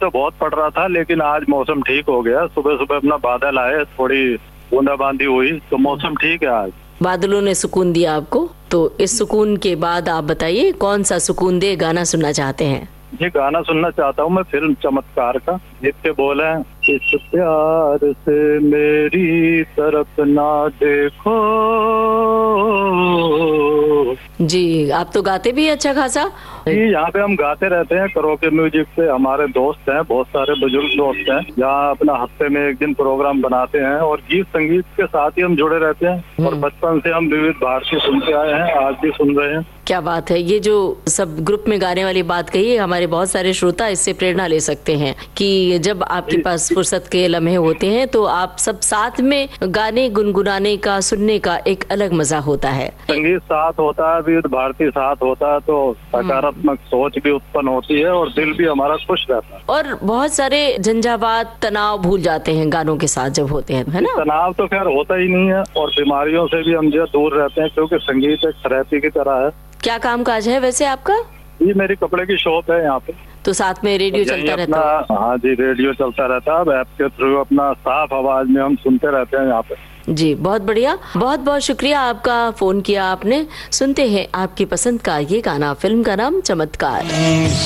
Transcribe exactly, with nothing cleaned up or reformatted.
तो बहुत पड़ रहा था, लेकिन आज मौसम ठीक हो गया। सुबह सुबह अपना बादल आए, थोड़ी बूंदाबांदी हुई, तो मौसम ठीक है आज। बादलों ने सुकून दिया आपको, तो इस सुकून के बाद आप बताइए कौन सा सुकून दे गाना सुनना चाहते हैं? ये गाना सुनना चाहता हूँ मैं फिल्म चमत्कार का, जिसके बोल है, इस प्यार से मेरी तरफ ना देखो। जी, आप तो गाते भी अच्छा खासा। जी, यहाँ पे हम गाते रहते हैं करोके म्यूजिक पे। हमारे दोस्त हैं, बहुत सारे बुजुर्ग दोस्त हैं, यहाँ अपना हफ्ते में एक दिन प्रोग्राम बनाते हैं और गीत संगीत के साथ ही हम जुड़े रहते हैं। और बचपन से हम विविध भारती सुनते आए हैं, आज भी सुन रहे हैं। क्या बात है, ये जो सब ग्रुप में गाने वाली बात कही है, हमारे बहुत सारे श्रोता इससे प्रेरणा ले सकते हैं कि जब आपके पास फुर्सत के लम्हे होते हैं तो आप सब साथ में गाने गुनगुनाने का, सुनने का एक अलग मजा होता है। संगीत साथ होता है, विविध भारती साथ होता है, तो सकारात्मक सोच भी उत्पन्न होती है और दिल भी हमारा खुश रहता है। और बहुत सारे झंझावात, तनाव भूल जाते हैं गानों के साथ जब होते हैं, है ना? तनाव तो खैर होता ही नहीं है और बीमारियों से भी हम जो दूर रहते हैं, क्योंकि संगीत एक थेरेपी की तरह है। क्या काम काज है वैसे आपका? ये मेरी कपड़े की शॉप है यहाँ पे। तो साथ में रेडियो चलता रहता है? हाँ जी, रेडियो चलता रहता है। ऐप के थ्रू अपना साफ आवाज में हम सुनते रहते हैं यहाँ पे। जी, बहुत बढ़िया, बहुत बहुत शुक्रिया आपका, फोन किया आपने। सुनते हैं आपकी पसंद का ये गाना, फिल्म का नाम चमत्कार।